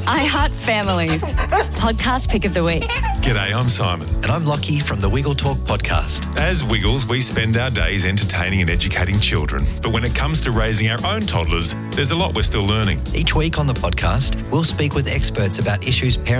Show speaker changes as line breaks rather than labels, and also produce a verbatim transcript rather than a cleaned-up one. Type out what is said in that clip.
I Heart Families. Podcast pick of the week.
G'day, I'm Simon.
And I'm Lockie from the Wiggle Talk podcast.
As Wiggles, we spend our days entertaining and educating children. But when it comes to raising our own toddlers, there's a lot we're still learning.
Each week on the podcast, we'll speak with experts about issues parents